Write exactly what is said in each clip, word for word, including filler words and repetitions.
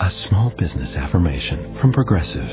A small business affirmation from Progressive.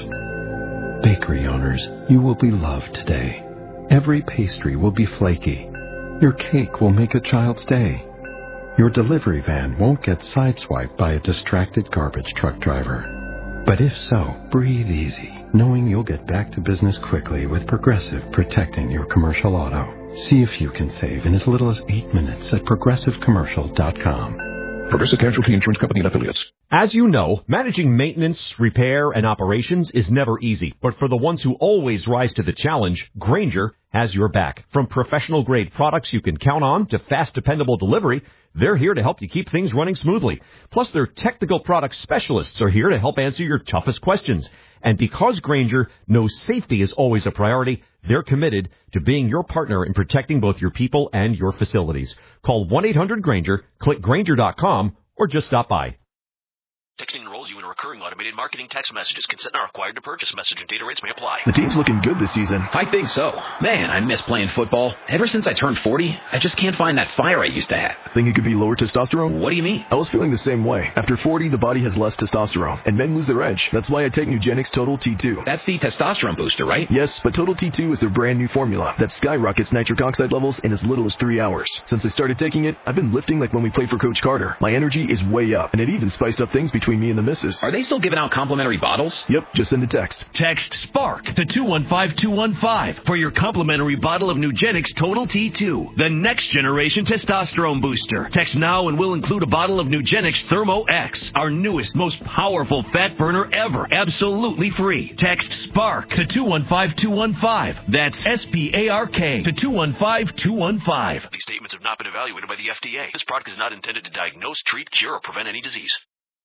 Bakery owners, you will be loved today. Every pastry will be flaky. Your cake will make a child's day. Your delivery van won't get sideswiped by a distracted garbage truck driver. But if so, breathe easy, knowing you'll get back to business quickly with Progressive protecting your commercial auto. See if you can save in as little as eight minutes at progressive commercial dot com. Progressive Casualty Insurance Company and Affiliates. As you know, managing maintenance, repair, and operations is never easy. But for the ones who always rise to the challenge, Grainger has your back. From professional-grade products you can count on to fast, dependable delivery, they're here to help you keep things running smoothly. Plus, their technical product specialists are here to help answer your toughest questions. And because Grainger knows safety is always a priority, they're committed to being your partner in protecting both your people and your facilities. Call one eight hundred Grainger, click Grainger dot com, or just stop by. Texting enrolls you in recurring automated marketing text messages. Consent not required to purchase. Message and data rates may apply. The team's looking good this season. I think so. Man, I miss playing football. Ever since I turned forty, I just can't find that fire I used to have. Think it could be lower testosterone? What do you mean? I was feeling the same way. After forty, the body has less testosterone, and men lose their edge. That's why I take Nugenix Total T two. That's the testosterone booster, right? Yes, but Total T two is their brand new formula that skyrockets nitric oxide levels in as little as three hours. Since I started taking it, I've been lifting like when we played for Coach Carter. My energy is way up, and it even spiced up things between me and the missus. Are they still giving out complimentary bottles? Yep, just send a text. Text SPARK to two one five two one five for your complimentary bottle of Nugenix Total T two, the next generation testosterone booster. Text now and we'll include a bottle of Nugenix Thermo X, our newest, most powerful fat burner ever, absolutely free. Text SPARK to two one five two one five. That's S P A R K to two one five two one five. These statements have not been evaluated by the F D A. This product is not intended to diagnose, treat, cure, or prevent any disease.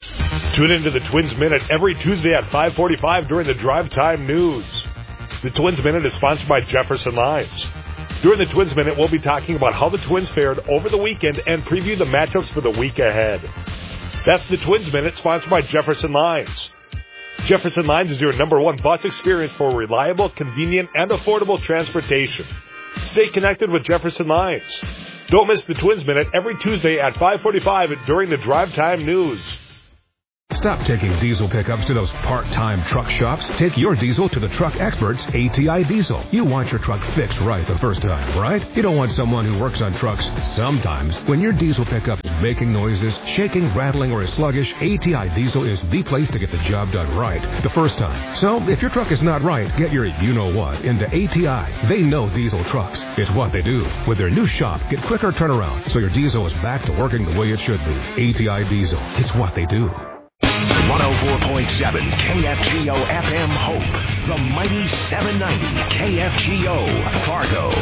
Tune into the Twins Minute every Tuesday at five forty-five during the Drive Time News. The Twins Minute is sponsored by Jefferson Limes. During the Twins Minute, we'll be talking about how the Twins fared over the weekend and preview the matchups for the week ahead. That's the Twins Minute, sponsored by Jefferson Limes. Jefferson Limes is your number one bus experience for reliable, convenient, and affordable transportation. Stay connected with Jefferson Limes. Don't miss the Twins Minute every Tuesday at five forty-five during the Drive Time News. Stop taking diesel pickups to those part-time truck shops. Take your diesel to the truck experts, A T I Diesel. You want your truck fixed right the first time, right? You don't want someone who works on trucks sometimes. When your diesel pickup is making noises, shaking, rattling, or is sluggish, A T I Diesel is the place to get the job done right the first time. So if your truck is not right, get your you-know-what into A T I. They know diesel trucks. It's what they do. With their new shop, get quicker turnaround so your diesel is back to working the way it should be. A T I Diesel. It's what they do. one oh four point seven K F G O F M Hope, the mighty seven ninety K F G O Fargo.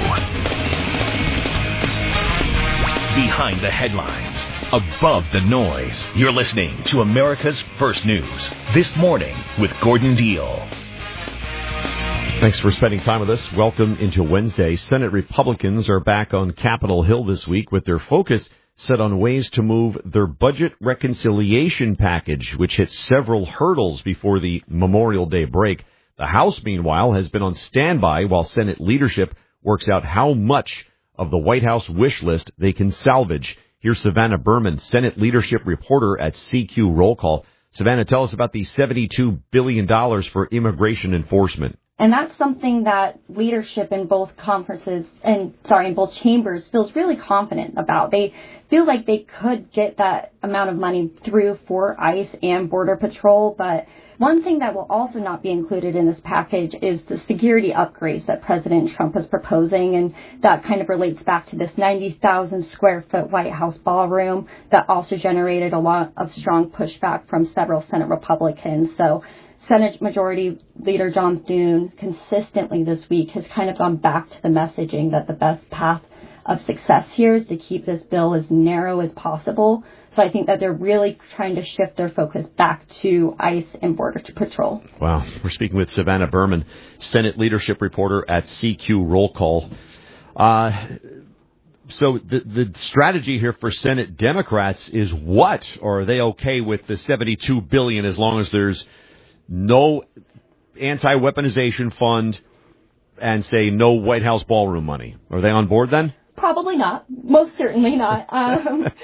Behind the headlines, above the noise, you're listening to America's First News This Morning with Gordon Deal. Thanks for spending time with us. Welcome into Wednesday. Senate Republicans are back on Capitol Hill this week with their focus set on ways to move their budget reconciliation package, which hit several hurdles before the Memorial Day break. The House, meanwhile, has been on standby while Senate leadership works out how much of the White House wish list they can salvage. Here's Savannah Berman, Senate leadership reporter at C Q Roll Call. Savannah, tell us about the seventy-two billion dollars for immigration enforcement. And that's something that leadership in both conferences and, sorry, in both chambers feels really confident about. They feel like they could get that amount of money through for ICE and Border Patrol. But one thing that will also not be included in this package is the security upgrades that President Trump was proposing. And that kind of relates back to this ninety thousand square foot White House ballroom that also generated a lot of strong pushback from several Senate Republicans. So Senate Majority Leader John Thune consistently this week has kind of gone back to the messaging that the best path of success here is to keep this bill as narrow as possible. So I think that they're really trying to shift their focus back to ICE and Border Patrol. Wow. We're speaking with Savannah Berman, Senate leadership reporter at C Q Roll Call. Uh, so the, the strategy here for Senate Democrats is what? Or are they okay with the seventy-two billion dollars as long as there's no anti-weaponization fund and, say, no White House ballroom money? Are they on board then? Probably not. Most certainly not. Um,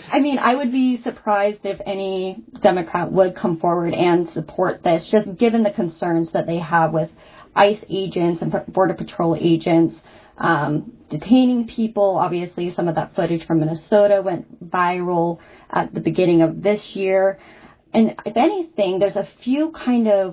I mean, I would be surprised if any Democrat would come forward and support this, just given the concerns that they have with ICE agents and Border Patrol agents um, detaining people. Obviously, some of that footage from Minnesota went viral at the beginning of this year. And if anything, there's a few kind of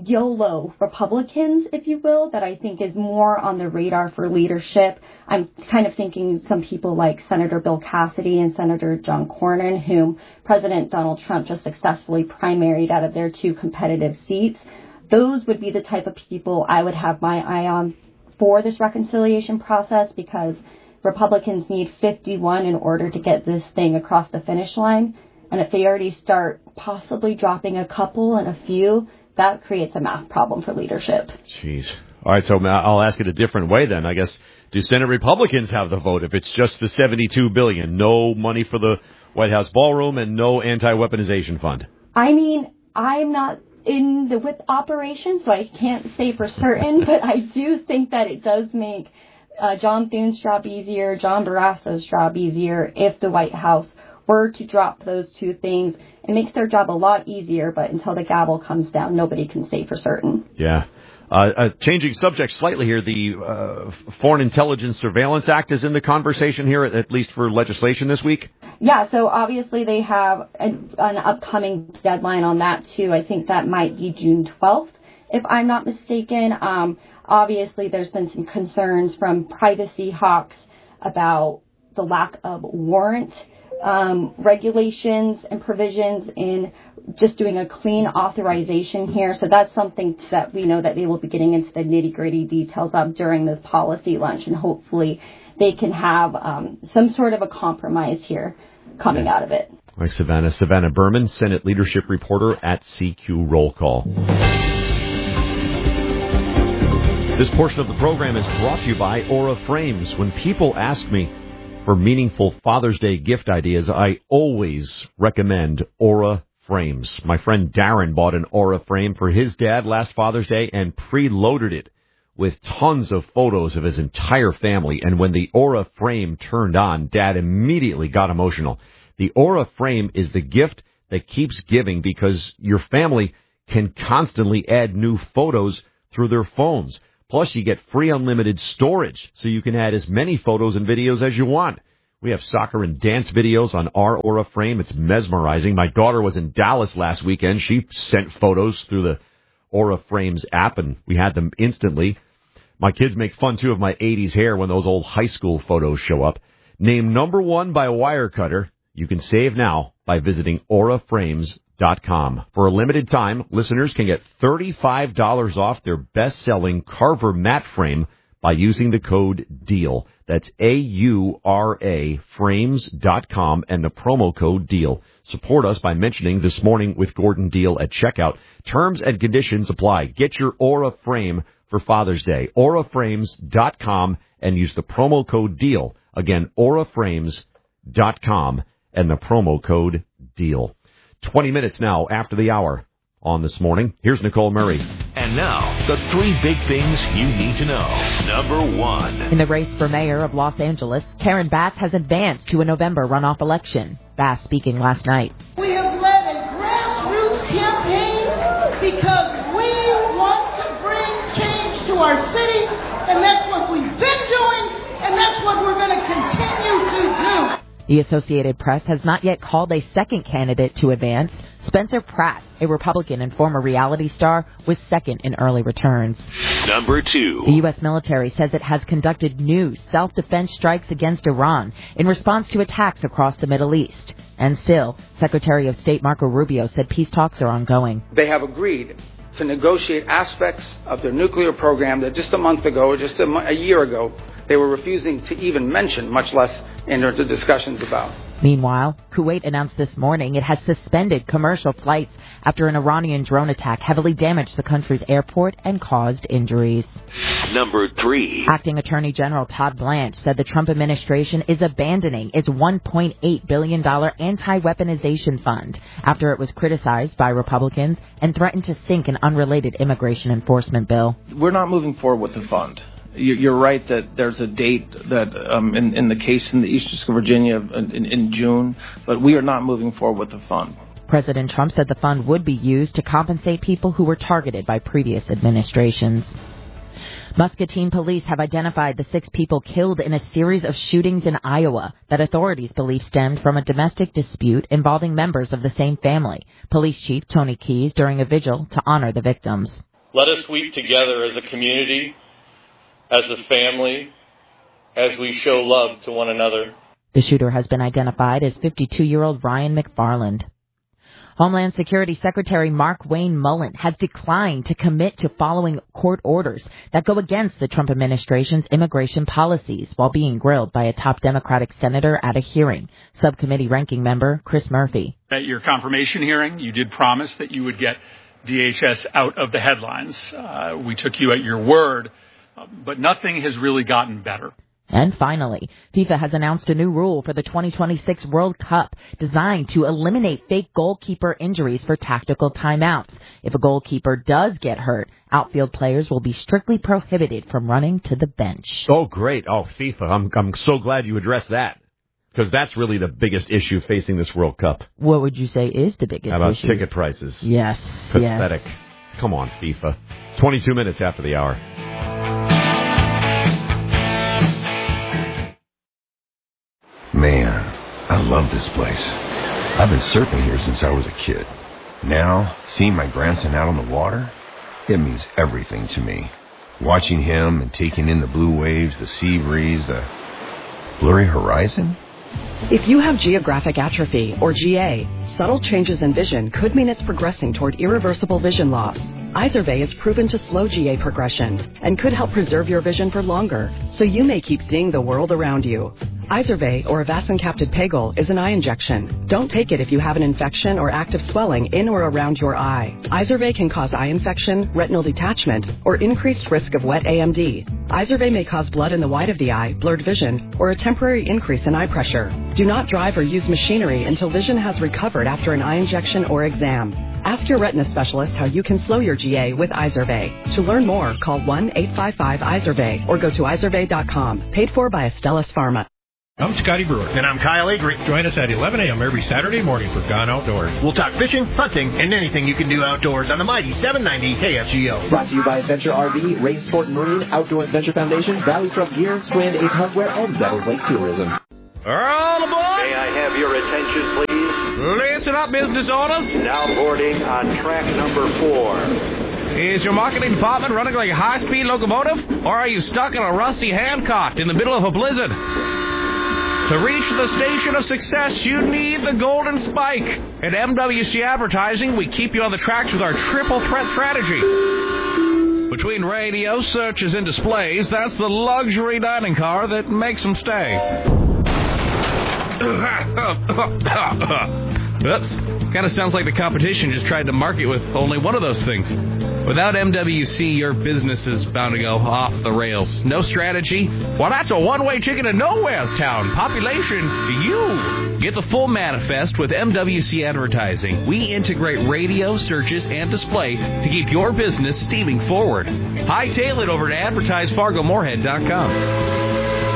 YOLO Republicans, if you will, that I think is more on the radar for leadership. I'm kind of thinking some people like Senator Bill Cassidy and Senator John Cornyn, whom President Donald Trump just successfully primaried out of their two competitive seats. Those would be the type of people I would have my eye on for this reconciliation process, because Republicans need fifty-one in order to get this thing across the finish line. And if they already start possibly dropping a couple and a few, that creates a math problem for leadership. Jeez. All right, so I'll ask it a different way then. I guess, do Senate Republicans have the vote if it's just the seventy-two billion dollars, no money for the White House ballroom, and no anti-weaponization fund? I mean, I'm not in the whip operation, so I can't say for certain, but I do think that it does make uh, John Thune's job easier, John Barrasso's job easier, if the White House were to drop those two things. It makes their job a lot easier, but until the gavel comes down, nobody can say for certain. Yeah. Uh, uh, changing subject slightly here, the uh, Foreign Intelligence Surveillance Act is in the conversation here, at least for legislation this week? Yeah, so obviously they have an, an upcoming deadline on that, too. I think that might be June twelfth, if I'm not mistaken. Um, obviously, there's been some concerns from privacy hawks about the lack of warrant Um, regulations and provisions in just doing a clean authorization here. So that's something that we know that they will be getting into the nitty-gritty details of during this policy lunch, and hopefully they can have um, some sort of a compromise here coming out of it. Like Savannah. Savannah Berman, Senate leadership reporter at C Q Roll Call. This portion of the program is brought to you by Aura Frames. When people ask me for meaningful Father's Day gift ideas, I always recommend Aura Frames. My friend Darren bought an Aura frame for his dad last Father's Day and preloaded it with tons of photos of his entire family. And when the Aura frame turned on, Dad immediately got emotional. The Aura frame is the gift that keeps giving, because your family can constantly add new photos through their phones. Plus, you get free unlimited storage, so you can add as many photos and videos as you want. We have soccer and dance videos on our Aura frame. It's mesmerizing. My daughter was in Dallas last weekend. She sent photos through the Aura Frames app, and we had them instantly. My kids make fun, too, of my eighties hair when those old high school photos show up. Named number one by Wirecutter. You can save now by visiting aura frames dot com. For a limited time, listeners can get thirty-five dollars off their best-selling Carver mat frame by using the code DEAL. That's A U R A frames dot com and the promo code DEAL. Support us by mentioning This Morning with Gordon Deal at checkout. Terms and conditions apply. Get your Aura frame for Father's Day. aura frames dot com and use the promo code DEAL. Again, aura frames dot com and the promo code DEAL. twenty minutes now after the hour on This Morning. Here's Nicole Murray. And now, the three big things you need to know. Number one. In the race for mayor of Los Angeles, Karen Bass has advanced to a November runoff election. Bass speaking last night. We have led a grassroots campaign because we want to bring change to our city, and that's what we've been doing, and that's what we're going to continue to do. The Associated Press has not yet called a second candidate to advance. Spencer Pratt, a Republican and former reality star, was second in early returns. Number two. The U S military says it has conducted new self-defense strikes against Iran in response to attacks across the Middle East. And still, Secretary of State Marco Rubio said peace talks are ongoing. They have agreed to negotiate aspects of their nuclear program that just a month ago or just a, mo- a year ago they were refusing to even mention, much less enter into discussions about. Meanwhile, Kuwait announced this morning it has suspended commercial flights after an Iranian drone attack heavily damaged the country's airport and caused injuries. Number three. Acting Attorney General Todd Blanche said the Trump administration is abandoning its one point eight billion dollars anti-weaponization fund after it was criticized by Republicans and threatened to sink an unrelated immigration enforcement bill. We're not moving forward with the fund. you're right that there's a date that um, in, in the case in the Eastern District of Virginia in, in June, but we are not moving forward with the fund. President Trump said the fund would be used to compensate people who were targeted by previous administrations. Muscatine police have identified the six people killed in a series of shootings in Iowa that authorities believe stemmed from a domestic dispute involving members of the same family. Police Chief Tony Keyes during a vigil to honor the victims. Let us weep together as a community, as a family, as we show love to one another. The shooter has been identified as fifty-two-year-old Ryan McFarland. Homeland Security Secretary Mark Wayne Mullen has declined to commit to following court orders that go against the Trump administration's immigration policies while being grilled by a top Democratic senator at a hearing. Subcommittee ranking member Chris Murphy. At your confirmation hearing, you did promise that you would get D H S out of the headlines. Uh, we took you at your word, uh, but nothing has really gotten better. And finally, FIFA has announced a new rule for the twenty twenty-six World Cup designed to eliminate fake goalkeeper injuries for tactical timeouts. If a goalkeeper does get hurt, outfield players will be strictly prohibited from running to the bench. Oh, great. Oh, FIFA. I'm, I'm so glad you addressed that, because that's really the biggest issue facing this World Cup. What would you say is the biggest issue? How about issue? ticket prices? Yes. Pathetic. Yes. Come on, FIFA. twenty-two minutes after the hour. Man, I love this place. I've been surfing here since I was a kid. Now, seeing my grandson out on the water, it means everything to me. Watching him and taking in the blue waves, the sea breeze, the blurry horizon. If you have geographic atrophy, or G A, subtle changes in vision could mean it's progressing toward irreversible vision loss. Izervay is proven to slow G A progression and could help preserve your vision for longer, so you may keep seeing the world around you. Izervay, or avacincaptad pegol, is an eye injection. Don't take it if you have an infection or active swelling in or around your eye. Izervay can cause eye infection, retinal detachment, or increased risk of wet A M D. Izervay may cause blood in the white of the eye, blurred vision, or a temporary increase in eye pressure. Do not drive or use machinery until vision has recovered after an eye injection or exam. Ask your retina specialist how you can slow your G A with Izervay. To learn more, call one eight five five Izervay or go to izervay dot com. Paid for by Astellas Pharma. I'm Scotty Brewer. And I'm Kyle Avery. Join us at eleven a.m. every Saturday morning for Gone Outdoors. We'll talk fishing, hunting, and anything you can do outdoors on the mighty seven ninety K F G O. Brought to you by Adventure R V, Race Sport and Marine, Outdoor Adventure Foundation, Valley Truck Gear, Strand eight Hardware, and Devils Lake Tourism. All aboard! May I have your attention, please? Listen up, business owners. Now boarding on track number four. Is your marketing department running like a high-speed locomotive? Or are you stuck in a rusty handcart in the middle of a blizzard? To reach the station of success, you need the golden spike. At M W C Advertising, we keep you on the tracks with our triple threat strategy. Between radio, searches, and displays, that's the luxury dining car that makes them stay. Oops. Kind of sounds like the competition just tried to market with only one of those things. Without M W C, your business is bound to go off the rails. No strategy? Well, that's a one-way ticket to Nowhere's Town. Population to you. Get the full manifest with M W C Advertising. We integrate radio, searches, and display to keep your business steaming forward. Hightail it over to advertise fargo moorhead dot com.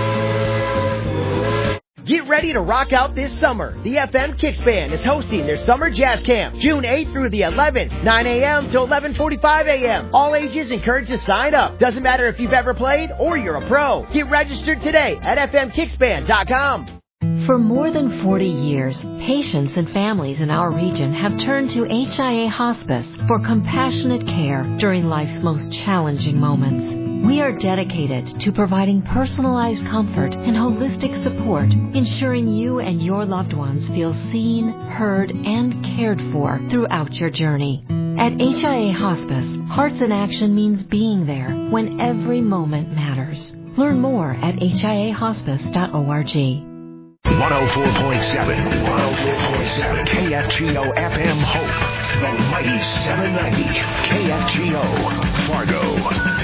Get ready to rock out this summer. The F M Kicks Band is hosting their Summer Jazz Camp, June eighth through the eleventh, nine a.m. to eleven forty-five a.m. All ages encouraged to sign up. Doesn't matter if you've ever played or you're a pro. Get registered today at f m kicks band dot com. For more than forty years, patients and families in our region have turned to H I A Hospice for compassionate care during life's most challenging moments. We are dedicated to providing personalized comfort and holistic support, ensuring you and your loved ones feel seen, heard, and cared for throughout your journey. At H I A Hospice, Hearts in Action means being there when every moment matters. Learn more at h i a hospice dot org. one oh four point seven, one oh four point seven K F G O F M Hope, the mighty seven ninety K F G O Fargo.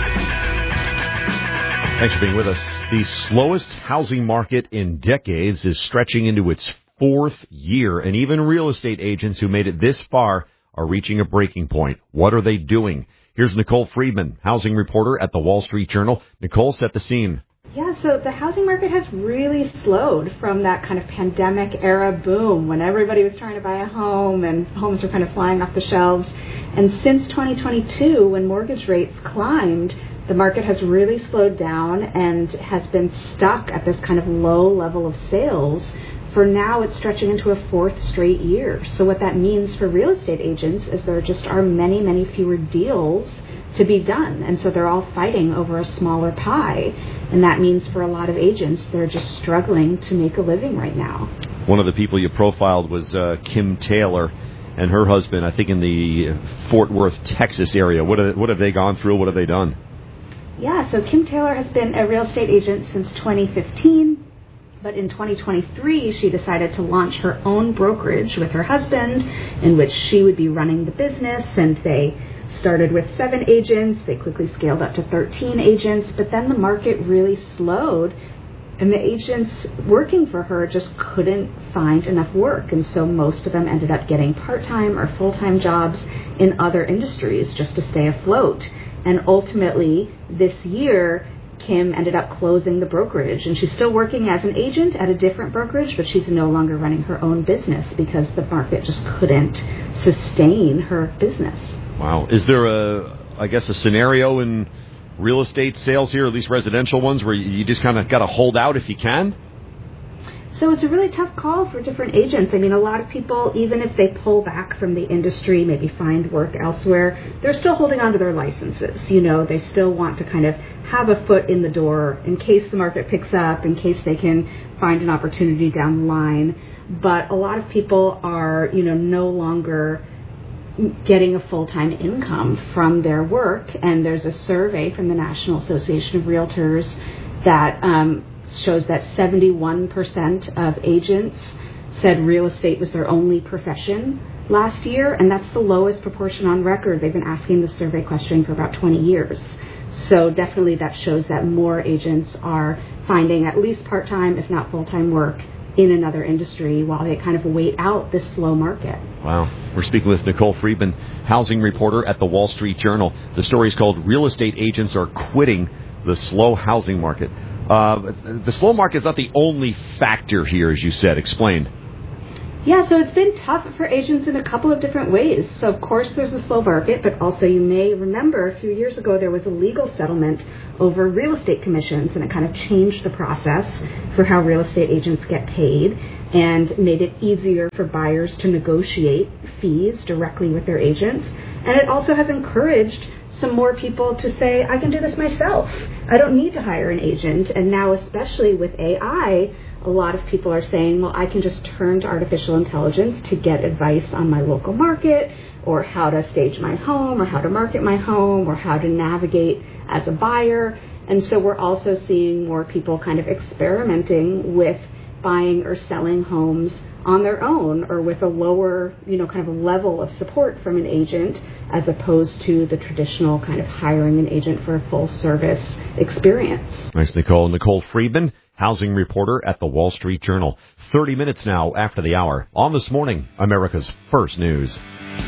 Thanks for being with us. The slowest housing market in decades is stretching into its fourth year, and even real estate agents who made it this far are reaching a breaking point. What are they doing? Here's Nicole Friedman, housing reporter at the Wall Street Journal. Nicole, set the scene. Yeah, so the housing market has really slowed from that kind of pandemic era boom when everybody was trying to buy a home and homes were kind of flying off the shelves. And since twenty twenty-two, when mortgage rates climbed, the market has really slowed down and has been stuck at this kind of low level of sales. For now, it's stretching into a fourth straight year. So what that means for real estate agents is there just are many, many fewer deals to be done. And so they're all fighting over a smaller pie. And that means for a lot of agents, they're just struggling to make a living right now. One of the people you profiled was uh, Kim Taylor and her husband, I think in the Fort Worth, Texas area. What have, what have they gone through? What have they done? Yeah, so Kim Taylor has been a real estate agent since twenty fifteen. But in twenty twenty-three, she decided to launch her own brokerage with her husband, in which she would be running the business. And they started with seven agents. They quickly scaled up to thirteen agents. But then the market really slowed, and the agents working for her just couldn't find enough work. And so most of them ended up getting part-time or full-time jobs in other industries just to stay afloat. And ultimately, this year, Kim ended up closing the brokerage, and she's still working as an agent at a different brokerage, but she's no longer running her own business because the market just couldn't sustain her business. Wow. Is there a, I guess, a scenario in real estate sales here, at least residential ones, where you just kind of got to hold out if you can? So it's a really tough call for different agents. I mean, a lot of people, even if they pull back from the industry, maybe find work elsewhere, they're still holding on to their licenses. You know, they still want to kind of have a foot in the door in case the market picks up, in case they can find an opportunity down the line. But a lot of people are, you know, no longer getting a full-time income from their work. And there's a survey from the National Association of Realtors that um, shows that seventy-one percent of agents said real estate was their only profession last year, and that's the lowest proportion on record. They've been asking the survey question for about twenty years. So definitely that shows that more agents are finding at least part-time, if not full-time work in another industry while they kind of wait out this slow market. Wow. We're speaking with Nicole Friedman, housing reporter at the Wall Street Journal. The story is called Real Estate Agents Are Quitting the Slow Housing Market. Uh, the slow market is not the only factor here, as you said. Explain. Yeah, so it's been tough for agents in a couple of different ways. So, of course, there's a slow market, but also you may remember a few years ago there was a legal settlement over real estate commissions, and it kind of changed the process for how real estate agents get paid and made it easier for buyers to negotiate fees directly with their agents. And it also has encouraged some more people to say, I can do this myself. I don't need to hire an agent. And now, especially with A I, a lot of people are saying, well, I can just turn to artificial intelligence to get advice on my local market, or how to stage my home, or how to market my home, or how to navigate as a buyer. And so we're also seeing more people kind of experimenting with buying or selling homes on their own, or with a lower, you know, kind of level of support from an agent, as opposed to the traditional kind of hiring an agent for a full service experience. Thanks, Nicole. Nicole Friedman, housing reporter at the Wall Street Journal. thirty minutes now after the hour. On This Morning, America's First News.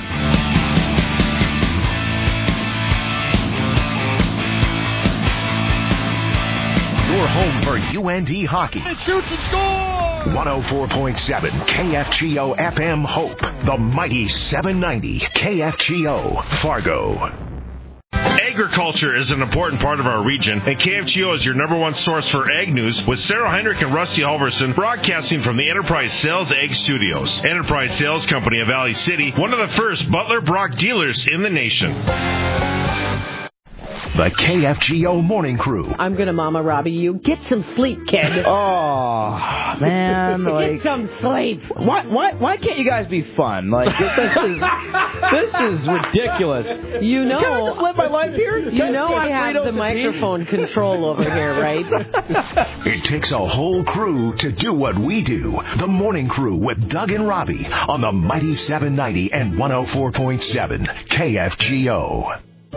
Your home for U N D hockey. It shoots and scores! one oh four point seven K F G O F M Hope. The mighty seven ninety K F G O Fargo. Agriculture is an important part of our region, and K F G O is your number one source for ag news, with Sarah Heinrich and Rusty Halverson broadcasting from the Enterprise Sales Ag Studios. Enterprise Sales Company of Valley City, one of the first Butler Brock dealers in the nation. The K F G O Morning Crew. I'm gonna Mama Robbie you. Get some sleep, kid. Oh, man. Like, Get some sleep. Why, why, why can't you guys be fun? Like, this is, this is ridiculous. You know, Can I just live my life here? Can You know I have the and microphone control over here, right? It takes a whole crew to do what we do. The Morning Crew with Doug and Robbie on the mighty seven ninety and one oh four point seven K F G O.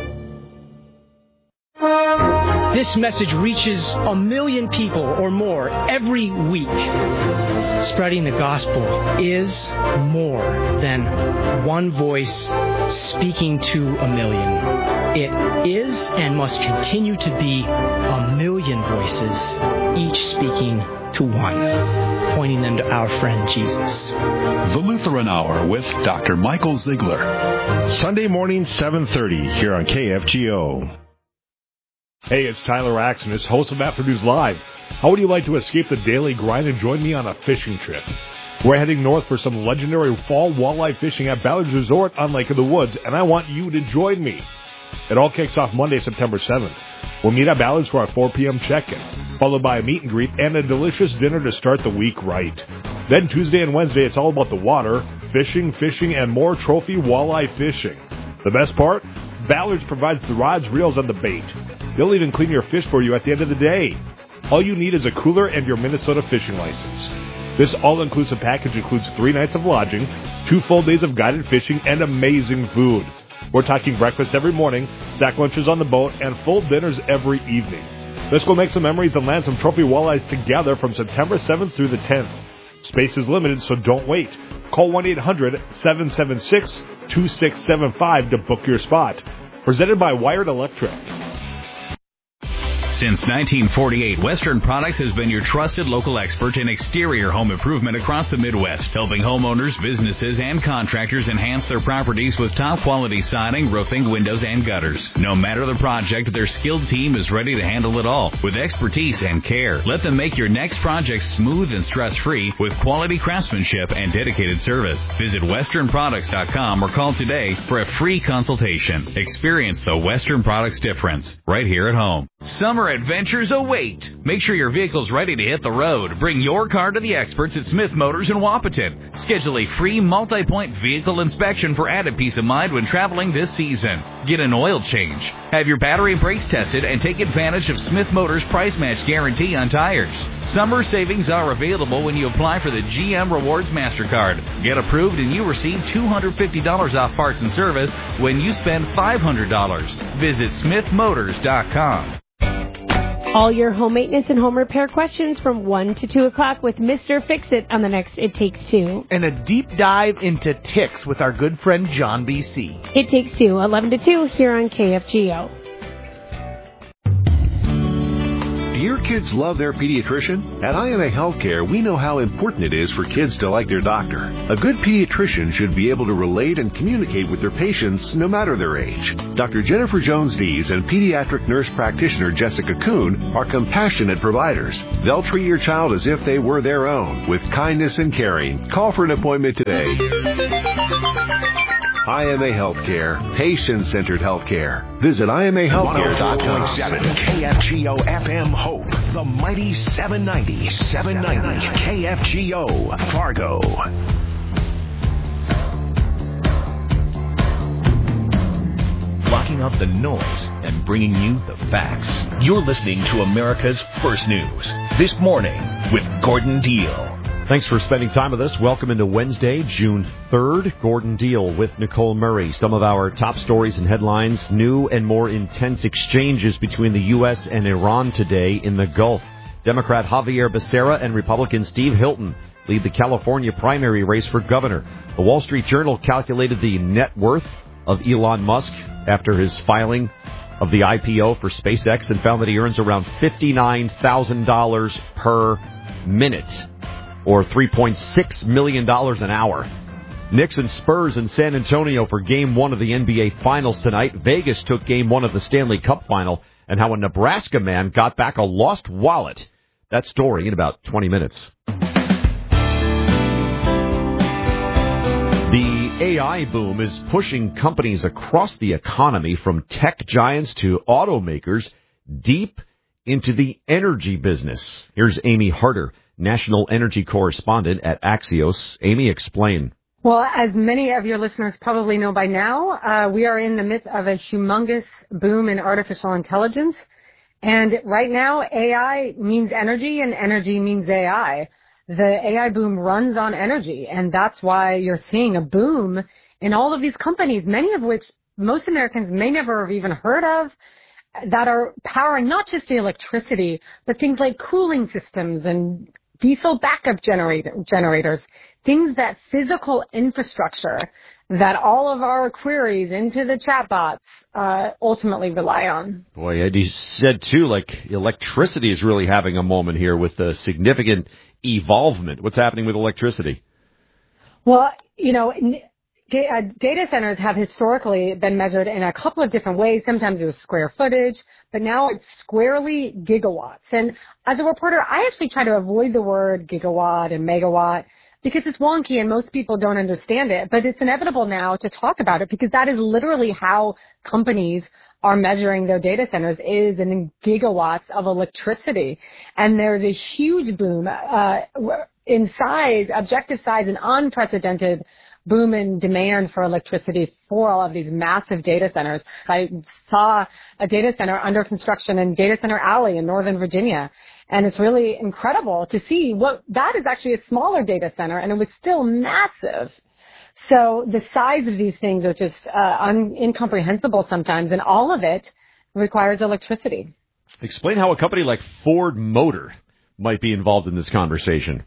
This message reaches a million people or more every week. Spreading the gospel is more than one voice speaking to a million. It is and must continue to be a million voices, each speaking to one, pointing them to our friend Jesus. The Lutheran Hour with Doctor Michael Ziegler. Sunday morning, seven thirty, here on K F G O. Hey, it's Tyler Axonis, host of Afternoons Live. How would you like to escape the daily grind and join me on a fishing trip? We're heading north for some legendary fall walleye fishing at Ballard's Resort on Lake of the Woods, and I want you to join me. It all kicks off Monday, September seventh. We'll meet at Ballard's for our four p.m. check-in, followed by a meet and greet and a delicious dinner to start the week right. Then Tuesday and Wednesday, it's all about the water, fishing, fishing, and more trophy walleye fishing. The best part? Ballard's provides the rods, reels, and the bait. They'll even clean your fish for you at the end of the day. All you need is a cooler and your Minnesota fishing license. This all-inclusive package includes three nights of lodging, two full days of guided fishing, and amazing food. We're talking breakfast every morning, sack lunches on the boat, and full dinners every evening. Let's go make some memories and land some trophy walleyes together from September seventh through the tenth. Space is limited, so don't wait. Call one eight hundred seven seven six two six seven five to book your spot. Presented by Wired Electric. Since nineteen forty-eight, Western Products has been your trusted local expert in exterior home improvement across the Midwest, helping homeowners, businesses, and contractors enhance their properties with top-quality siding, roofing, windows, and gutters. No matter the project, their skilled team is ready to handle it all with expertise and care. Let them make your next project smooth and stress-free with quality craftsmanship and dedicated service. Visit western products dot com or call today for a free consultation. Experience the Western Products difference right here at home. Summer adventures await. Make sure your vehicle's ready to hit the road. Bring your car to the experts at Smith Motors in Wapaton. Schedule a free multi-point vehicle inspection for added peace of mind when traveling this season. Get an oil change. Have your battery and brakes tested and take advantage of Smith Motors price match guarantee on tires. Summer savings are available when you apply for the G M Rewards MasterCard. Get approved and you receive two hundred fifty dollars off parts and service when you spend five hundred dollars. Visit smith motors dot com. All your home maintenance and home repair questions from one to two o'clock with Mister Fix-It on the next It Takes Two. And a deep dive into ticks with our good friend John B C. It Takes Two, eleven to two, here on K F G O. Do your kids love their pediatrician? At I M A Healthcare, we know how important it is for kids to like their doctor. A good pediatrician should be able to relate and communicate with their patients no matter their age. Doctor Jennifer Jones-Dees and pediatric nurse practitioner Jessica Kuhn are compassionate providers. They'll treat your child as if they were their own, with kindness and caring. Call for an appointment today. I M A Healthcare, patient-centered healthcare. Visit I M A healthcare dot com. one oh four point seven K F G O F M Hope, the mighty seven ninety, seven ninety K F G O, Fargo. Blocking out the noise and bringing you the facts. You're listening to America's First News, This Morning with Gordon Deal. Thanks for spending time with us. Welcome into Wednesday, June third. Gordon Deal with Nicole Murray. Some of our top stories and headlines. New and more intense exchanges between the U S and Iran today in the Gulf. Democrat Javier Becerra and Republican Steve Hilton lead the California primary race for governor. The Wall Street Journal calculated the net worth of Elon Musk after his filing of the I P O for SpaceX and found that he earns around fifty-nine thousand dollars per minute, or three point six million dollars an hour. Knicks and Spurs in San Antonio for Game one of the N B A Finals tonight. Vegas took Game one of the Stanley Cup Final, and how a Nebraska man got back a lost wallet. That story in about twenty minutes. The A I boom is pushing companies across the economy, from tech giants to automakers, deep into the energy business. Here's Amy Harder, national energy correspondent at Axios. Amy, explain. Well, as many of your listeners probably know by now, uh, we are in the midst of a humongous boom in artificial intelligence. And right now, A I means energy, and energy means A I. The A I boom runs on energy, and that's why you're seeing a boom in all of these companies, many of which most Americans may never have even heard of, that are powering not just the electricity, but things like cooling systems and diesel backup generator, generators. things that physical infrastructure that all of our queries into the chatbots uh, ultimately rely on. Boy, Eddie said, too, like electricity is really having a moment here with the significant evolvement. What's happening with electricity? Well, you know, data centers have historically been measured in a couple of different ways. Sometimes it was square footage, but now it's squarely gigawatts. And as a reporter, I actually try to avoid the word gigawatt and megawatt because it's wonky and most people don't understand it. But it's inevitable now to talk about it because that is literally how companies are measuring their data centers, is in gigawatts of electricity. And there's a huge boom uh, in size, objective size, and unprecedented boom in demand for electricity for all of these massive data centers. I saw a data center under construction in Data Center Alley in Northern Virginia, and it's really incredible to see what that is actually a smaller data center, and it was still massive. So the size of these things are just uh, un- incomprehensible sometimes, and all of it requires electricity. Explain how a company like Ford Motor might be involved in this conversation.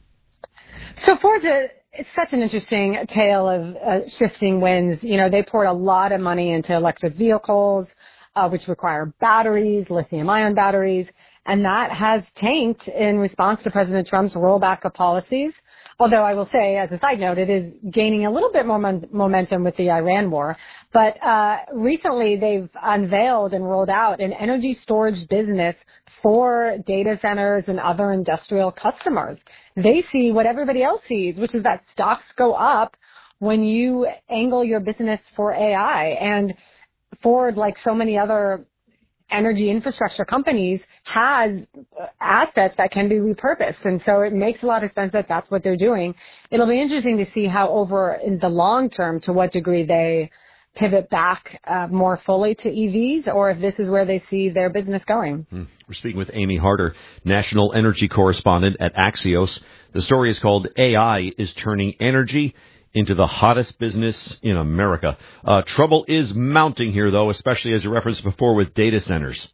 So Ford's a It's such an interesting tale of uh, shifting winds. You know, they poured a lot of money into electric vehicles, uh, which require batteries, lithium-ion batteries, and that has tanked in response to President Trump's rollback of policies. Although I will say, as a side note, it is gaining a little bit more mon- momentum with the Iran war. But uh, recently they've unveiled and rolled out an energy storage business for data centers and other industrial customers. They see what everybody else sees, which is that stocks go up when you angle your business for A I. And Ford, like so many other energy infrastructure companies, has assets that can be repurposed. And so it makes a lot of sense that that's what they're doing. It'll be interesting to see how over in the long term, to what degree they pivot back uh, more fully to E Vs, or if this is where they see their business going. Hmm. We're speaking with Amy Harder, national energy correspondent at Axios. The story is called A I is Turning Energy into the Hottest Business in America. Uh, trouble is mounting here, though, especially as you referenced before with data centers.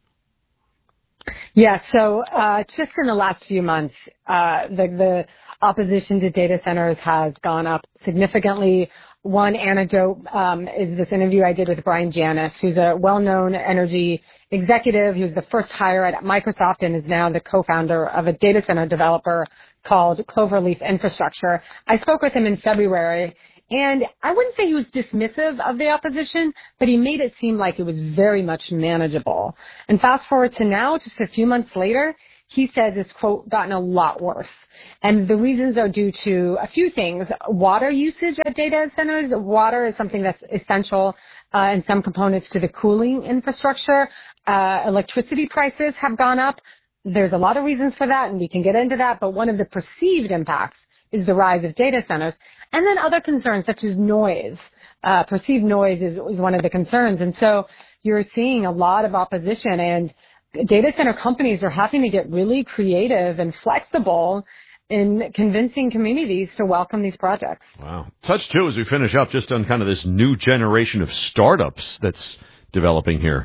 Yeah, so uh, just in the last few months, uh, the, the opposition to data centers has gone up significantly. One anecdote um, is this interview I did with Brian Janis, who's a well-known energy executive. He was the first hire at Microsoft and is now the co-founder of a data center developer called Cloverleaf Infrastructure. I spoke with him in February, and I wouldn't say he was dismissive of the opposition, but he made it seem like it was very much manageable. And fast forward to now, just a few months later, he says it's, quote, gotten a lot worse. And the reasons are due to a few things. Water usage at data centers. Water is something that's essential uh, in some components to the cooling infrastructure. Uh, electricity prices have gone up. There's a lot of reasons for that, and we can get into that. But one of the perceived impacts is the rise of data centers. And then other concerns such as noise. Uh, perceived noise is, is one of the concerns. And so you're seeing a lot of opposition, and data center companies are having to get really creative and flexible in convincing communities to welcome these projects. Wow. Touch, too, as we finish up, just on kind of this new generation of startups that's developing here.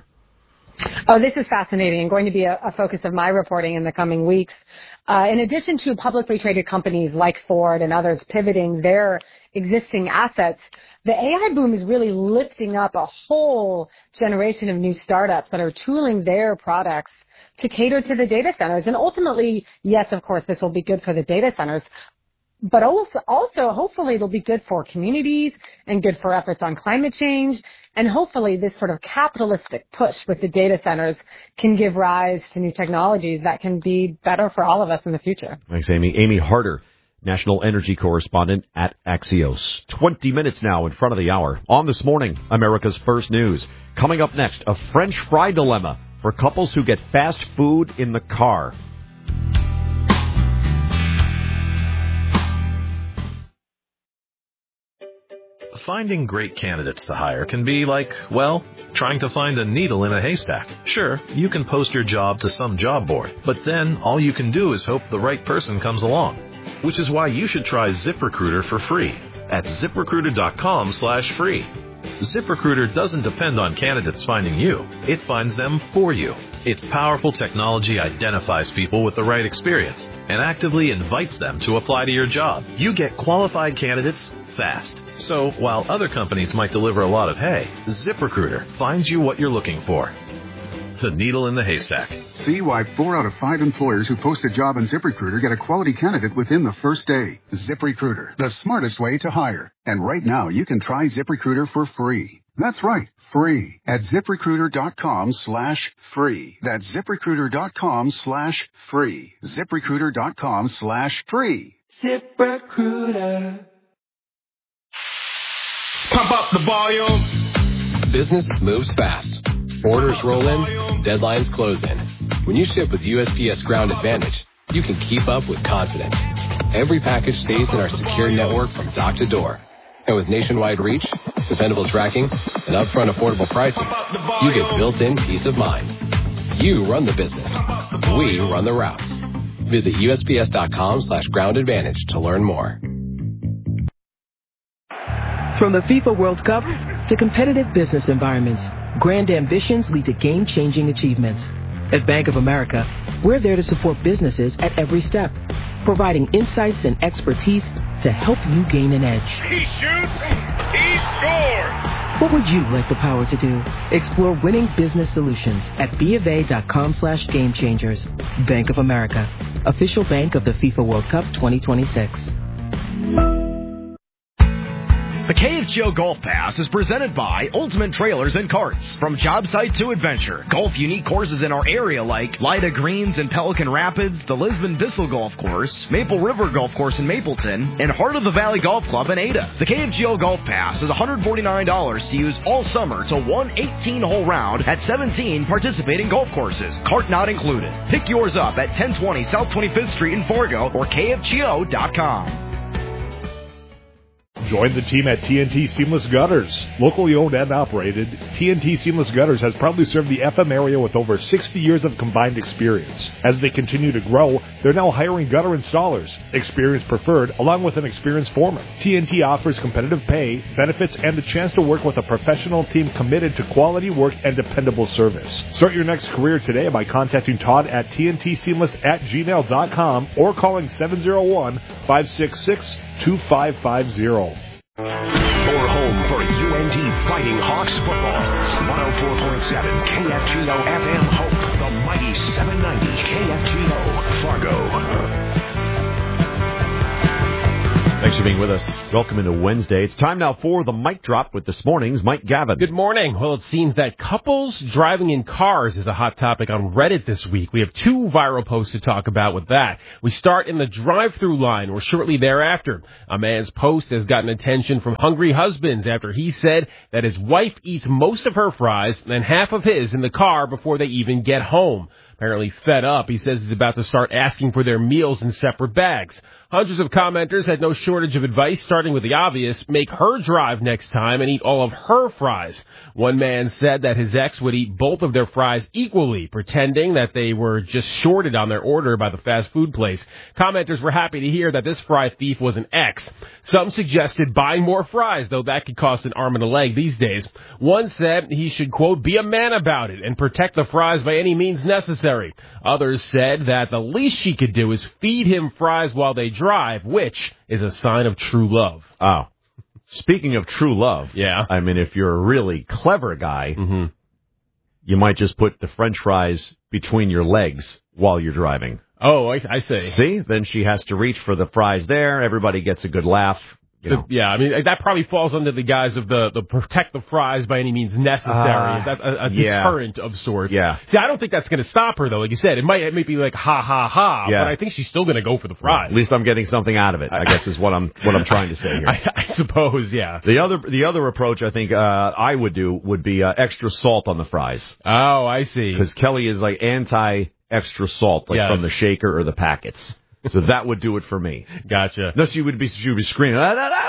Oh, this is fascinating and going to be a, a focus of my reporting in the coming weeks. Uh, in addition to publicly traded companies like Ford and others pivoting their existing assets, the A I boom is really lifting up a whole generation of new startups that are tooling their products to cater to the data centers. And ultimately, yes, of course, this will be good for the data centers, but also, also, hopefully, it'll be good for communities and good for efforts on climate change. And hopefully, this sort of capitalistic push with the data centers can give rise to new technologies that can be better for all of us in the future. Thanks, Amy. Amy Harder, national energy correspondent at Axios. twenty minutes now in front of the hour. On This Morning, America's First News. Coming up next, a French fry dilemma for couples who get fast food in the car. Finding great candidates to hire can be like, well, trying to find a needle in a haystack. Sure, you can post your job to some job board, but then all you can do is hope the right person comes along. Which is why you should try ZipRecruiter for free at ZipRecruiter.com slash free. ZipRecruiter doesn't depend on candidates finding you. It finds them for you. Its powerful technology identifies people with the right experience and actively invites them to apply to your job. You get qualified candidates fast. So while other companies might deliver a lot of hay, ZipRecruiter finds you what you're looking for. The needle in the haystack. See why four out of five employers who post a job on ZipRecruiter get a quality candidate within the first day. ZipRecruiter, the smartest way to hire. And right now, you can try ZipRecruiter for free. That's right, free at ZipRecruiter.com slash free. That's ZipRecruiter.com slash free. ZipRecruiter.com slash free. ZipRecruiter. Pump up the volume. Business moves fast. Orders roll in, deadlines close in. When you ship with U S P S Ground Advantage, you can keep up with confidence. Every package stays in our secure network from dock to door. And with nationwide reach, dependable tracking, and upfront affordable pricing, you get built-in peace of mind. You run the business. We run the routes. Visit USPS.com slash ground advantage to learn more. From the FIFA World Cup to competitive business environments, grand ambitions lead to game-changing achievements. At Bank of America, we're there to support businesses at every step, providing insights and expertise to help you gain an edge. He shoots, he scores! What would you like the power to do? Explore winning business solutions at BofA.com slash game changers. Bank of America, official bank of the FIFA World Cup twenty twenty-six. The K F G O Golf Pass is presented by Ultimate Trailers and Carts. From job site to adventure, golf unique courses in our area like Lida Greens in Pelican Rapids, the Lisbon Bissell Golf Course, Maple River Golf Course in Mapleton, and Heart of the Valley Golf Club in Ada. The K F G O Golf Pass is one hundred forty-nine dollars to use all summer to one eighteen-hole round at seventeen participating golf courses, cart not included. Pick yours up at ten twenty South twenty-fifth Street in Fargo or K F G O dot com. Join the team at T N T Seamless Gutters. Locally owned and operated, T N T Seamless Gutters has proudly served the F M area with over sixty years of combined experience. As they continue to grow, they're now hiring gutter installers, experience preferred, along with an experienced foreman. T N T offers competitive pay, benefits, and the chance to work with a professional team committed to quality work and dependable service. Start your next career today by contacting Todd at T N T Seamless at gmail dot com or calling seven oh one, five six six, two five five zero. Your home for U N T Fighting Hawks football. one oh four point seven K F G O F M Hope. The mighty seven ninety K F G O Fargo. Thanks for being with us. Welcome into Wednesday. It's time now for the Mic Drop with this morning's Mike Gavin. Good morning. Well, it seems that couples driving in cars is a hot topic on Reddit this week. We have two viral posts to talk about with that. We start in the drive-through line, or shortly thereafter. A man's post has gotten attention from hungry husbands after he said that his wife eats most of her fries and half of his in the car before they even get home. Apparently fed up, he says he's about to start asking for their meals in separate bags. Hundreds of commenters had no shortage of advice, starting with the obvious: make her drive next time and eat all of her fries. One man said that his ex would eat both of their fries equally, pretending that they were just shorted on their order by the fast food place. Commenters were happy to hear that this fry thief was an ex. Some suggested buying more fries, though that could cost an arm and a leg these days. One said he should, quote, be a man about it and protect the fries by any means necessary. Others said that the least she could do is feed him fries while they drive, which is a sign of true love. Oh. Speaking of true love, yeah. I mean, if you're a really clever guy, mm-hmm. you might just put the French fries between your legs while you're driving. Oh, I, I see. See? Then she has to reach for the fries there. Everybody gets a good laugh. You know. So, yeah, I mean, that probably falls under the guise of the, the protect the fries by any means necessary. Uh, That's a, a yeah. deterrent of sorts. Yeah. See, I don't think that's going to stop her, though. Like you said, it might, it might be like, ha, ha, ha, yeah. but I think she's still going to go for the fries. At least I'm getting something out of it, I guess is what I'm what I'm trying to say here. I, I suppose, yeah. The other the other approach I think uh, I would do would be uh, extra salt on the fries. Oh, I see. Because Kelly is like anti-extra salt, like yes. from the shaker or the packets. So that would do it for me. Gotcha. No, she would be she would be screaming, ah, da, da, da.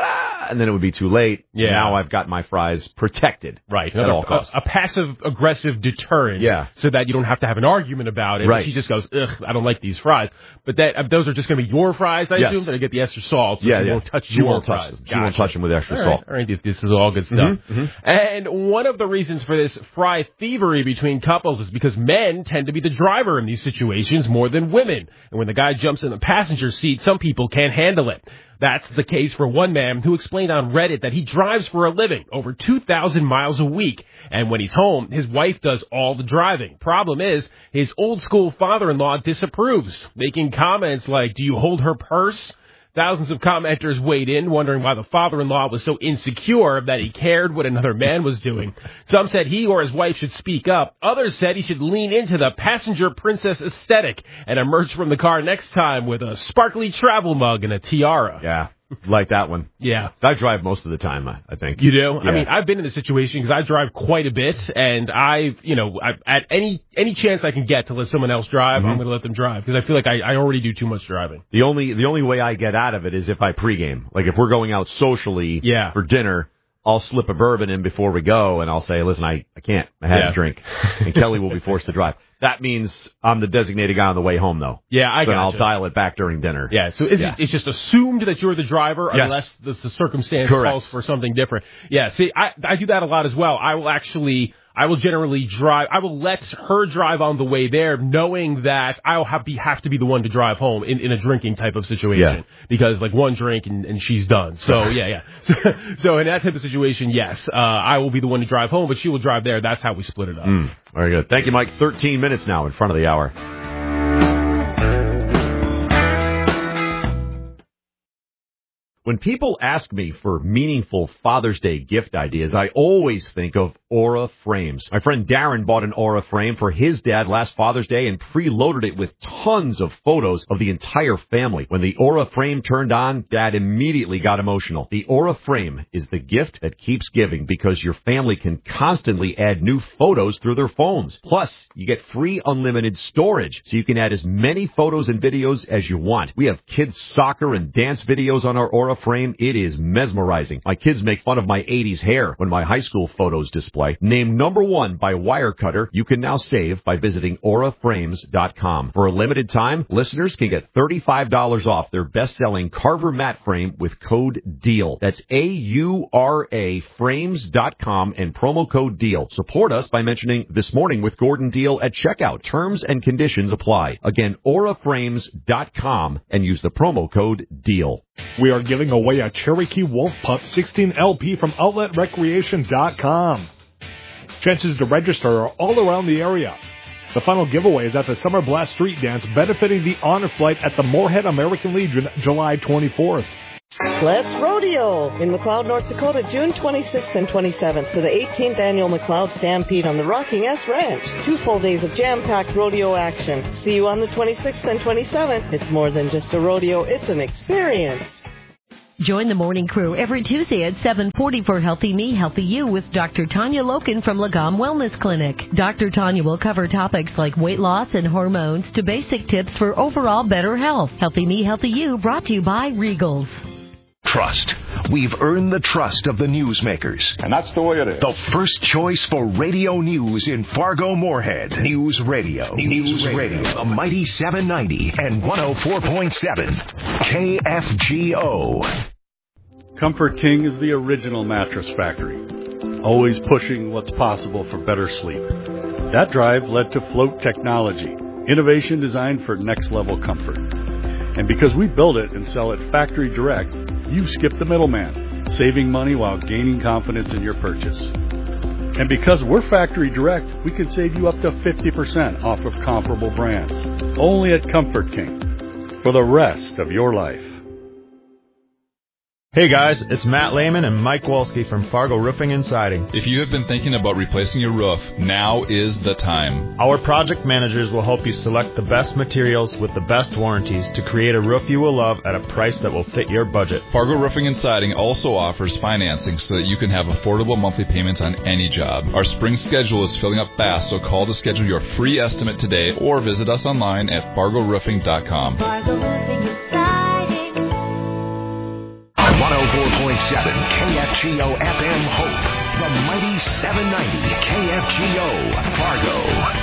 and then it would be too late. Yeah. Now I've got my fries protected. Right. At all costs. A, a passive-aggressive deterrent. Yeah. So that you don't have to have an argument about it. Right. She just goes, ugh, I don't like these fries. But that uh, those are just going to be your fries, I Yes. assume? That I get the extra salt. So Yeah, she yeah. won't touch She your won't touch fries. them. She Gotcha. won't touch them with extra all salt. Right. All right. This, this is all good stuff. Mm-hmm, mm-hmm. And one of the reasons for this fry thievery between couples is because men tend to be the driver in these situations more than women. And when the guy jumps in the passenger seat, some people can't handle it. That's the case for one man who explained on Reddit that he drives for a living over two thousand miles a week. And when he's home, his wife does all the driving. Problem is, his old school father-in-law disapproves, making comments like, do you hold her purse? Thousands of commenters weighed in, wondering why the father-in-law was so insecure that he cared what another man was doing. Some said he or his wife should speak up. Others said he should lean into the passenger princess aesthetic and emerge from the car next time with a sparkly travel mug and a tiara. Yeah. Like that one. Yeah. I drive most of the time, I think. You do? Yeah. I mean, I've been in this situation because I drive quite a bit, and I've, you know, I, at any any chance I can get to let someone else drive, Mm-hmm. I'm going to let them drive because I feel like I, I already do too much driving. The only the only way I get out of it is if I pregame. Like if we're going out socially Yeah. for dinner, I'll slip a bourbon in before we go, and I'll say, listen, I, I can't. I had Yeah. a drink. And Kelly will be forced to drive. That means I'm the designated guy on the way home, though. Yeah, I so gotcha. I'll dial it back during dinner. Yeah, so is Yeah. It, it's just assumed that you're the driver Yes. unless the, the circumstance Correct. calls for something different. Yeah, see, I, I do that a lot as well. I will actually, I will generally drive, I will let her drive on the way there knowing that I'll have, be, have to be the one to drive home in, in a drinking type of situation. Yeah. Because like one drink and, and she's done. So yeah, yeah. So, so in that type of situation, yes, uh, I will be the one to drive home, but she will drive there. That's how we split it up. Mm, very good. Thank you, Mike. thirteen minutes now in front of the hour. When people ask me for meaningful Father's Day gift ideas, I always think of Aura Frames. My friend Darren bought an Aura frame for his dad last Father's Day and preloaded it with tons of photos of the entire family. When the Aura frame turned on, Dad immediately got emotional. The Aura frame is the gift that keeps giving because your family can constantly add new photos through their phones. Plus, you get free unlimited storage, so you can add as many photos and videos as you want. We have kids' soccer and dance videos on our Aura frame. It is mesmerizing. My kids make fun of my eighties hair when my high school photos display. Named number one by Wirecutter, you can now save by visiting aura frames dot com. For a limited time, listeners can get thirty-five dollars off their best-selling Carver mat frame with code DEAL. That's A U R A frames dot com and promo code DEAL. Support us by mentioning This Morning with Gordon Deal at checkout. Terms and conditions apply. Again, aura frames dot com and use the promo code DEAL. We are giving away a Cherokee Wolf Pup sixteen L P from outlet recreation dot com. Chances to register are all around the area. The final giveaway is at the Summer Blast Street Dance benefiting the Honor Flight at the Moorhead American Legion July twenty-fourth. Let's rodeo in McLeod, North Dakota, June twenty-sixth and twenty-seventh for the eighteenth annual McLeod Stampede on the Rocking S Ranch. Two full days of jam-packed rodeo action. See you on the twenty-sixth and twenty-seventh. It's more than just a rodeo, it's an experience. Join the morning crew every Tuesday at seven forty for Healthy Me, Healthy You with Doctor Tanya Loken from Lagom Wellness Clinic. Doctor Tanya will cover topics like weight loss and hormones to basic tips for overall better health. Healthy Me, Healthy You brought to you by Regals. Trust. We've earned the trust of the newsmakers. And that's the way it is. The first choice for radio news in Fargo-Moorhead. News Radio. News Radio. The Mighty seven ninety and one oh four point seven K F G O. Comfort King is the original mattress factory, always pushing what's possible for better sleep. That drive led to Float Technology, innovation designed for next-level comfort. And because we build it and sell it factory direct, you skip the middleman, saving money while gaining confidence in your purchase. And because we're factory direct, we can save you up to fifty percent off of comparable brands. Only at Comfort King. For the rest of your life. Hey guys, it's Matt Lehman and Mike Wolski from Fargo Roofing and Siding. If you have been thinking about replacing your roof, now is the time. Our project managers will help you select the best materials with the best warranties to create a roof you will love at a price that will fit your budget. Fargo Roofing and Siding also offers financing so that you can have affordable monthly payments on any job. Our spring schedule is filling up fast, so call to schedule your free estimate today or visit us online at fargo roofing dot com. one oh four point seven K F G O F M Hope, the mighty seven ninety K F G O Fargo.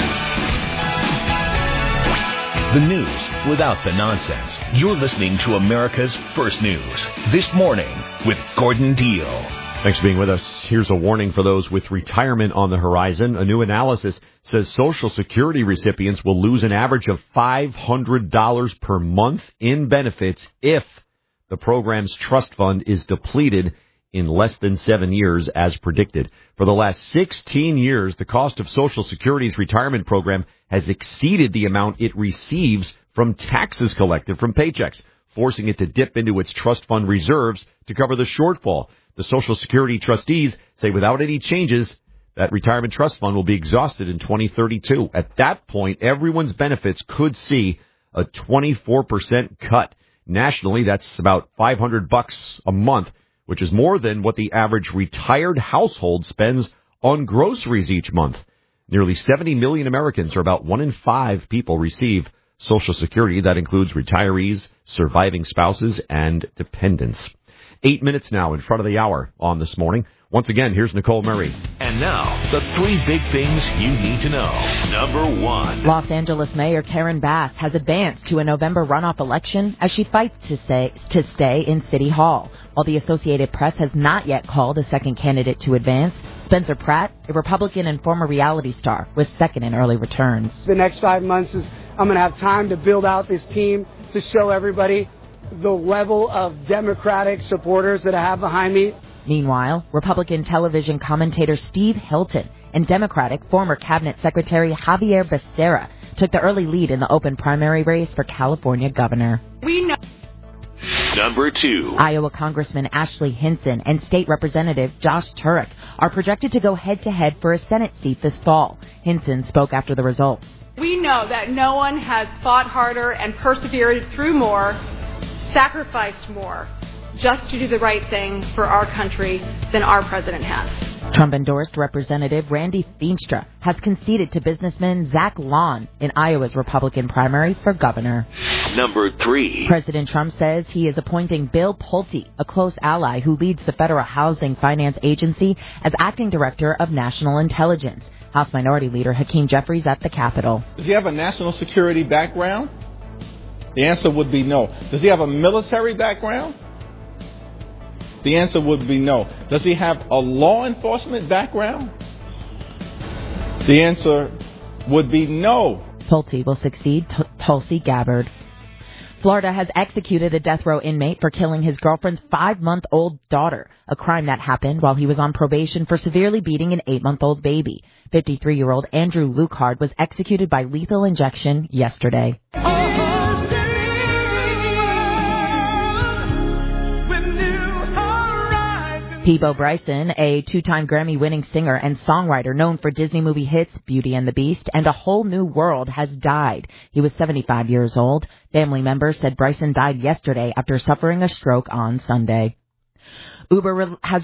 The news without the nonsense. You're listening to America's First News. This morning with Gordon Deal. Thanks for being with us. Here's a warning for those with retirement on the horizon. A new analysis says Social Security recipients will lose an average of five hundred dollars per month in benefits if the program's trust fund is depleted in less than seven years as predicted. For the last sixteen years, the cost of Social Security's retirement program has exceeded the amount it receives from taxes collected from paychecks, forcing it to dip into its trust fund reserves to cover the shortfall. The Social Security trustees say without any changes, that retirement trust fund will be exhausted in twenty thirty-two. At that point, everyone's benefits could see a twenty-four percent cut. Nationally, that's about five hundred bucks a month, which is more than what the average retired household spends on groceries each month. Nearly seventy million Americans, or about one in five people, receive Social Security. That includes retirees, surviving spouses, and dependents. Eight minutes now in front of the hour on This Morning. Once again, here's Nicole Murray. And now, the three big things you need to know. Number one. Los Angeles Mayor Karen Bass has advanced to a November runoff election as she fights to stay, to stay in City Hall. While the Associated Press has not yet called a second candidate to advance, Spencer Pratt, a Republican and former reality star, was second in early returns. The next five months is I'm going to have time to build out this team to show everybody the level of Democratic supporters that I have behind me. Meanwhile, Republican television commentator Steve Hilton and Democratic former Cabinet Secretary Javier Becerra took the early lead in the open primary race for California governor. We know. Number two. Iowa Congressman Ashley Hinson and State Representative Josh Turek are projected to go head-to-head for a Senate seat this fall. Hinson spoke after the results. We know that no one has fought harder and persevered through more, sacrificed more, just to do the right thing for our country than our president has. Trump-endorsed Representative Randy Feenstra has conceded to businessman Zach Lawn in Iowa's Republican primary for governor. Number three. President Trump says he is appointing Bill Pulte, a close ally who leads the Federal Housing Finance Agency, as acting director of national intelligence. House Minority Leader Hakeem Jeffries at the Capitol. Does he have a national security background? The answer would be no. Does he have a military background? The answer would be no. Does he have a law enforcement background? The answer would be no. Pulte will succeed T- Tulsi Gabbard. Florida has executed a death row inmate for killing his girlfriend's five-month-old daughter, a crime that happened while he was on probation for severely beating an eight-month-old baby. fifty-three-year-old Andrew Lucard was executed by lethal injection yesterday. Peabo Bryson, a two-time Grammy-winning singer and songwriter known for Disney movie hits Beauty and the Beast and A Whole New World, has died. He was seventy-five years old. Family members said Bryson died yesterday after suffering a stroke on Sunday. Uber has